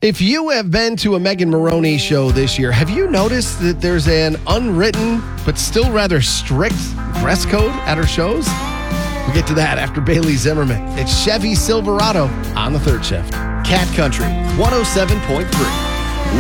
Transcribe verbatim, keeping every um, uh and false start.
If you have been to a Megan Maroney show this year, have you noticed that there's an unwritten but still rather strict dress code at her shows? We'll get to that after Bailey Zimmerman. It's Chevy Silverado on the third shift. Cat Country one oh seven point three.